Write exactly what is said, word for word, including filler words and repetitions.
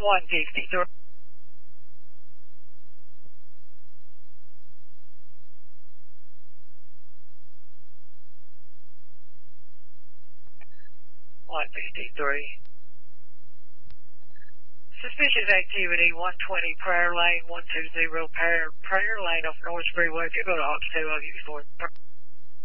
one fifty-three. one fifty-three. Suspicious activity, one twenty Prayer Lane, one two zero Prayer, Prayer Lane off North Freeway. If you go to Oxtail, I'll give you four.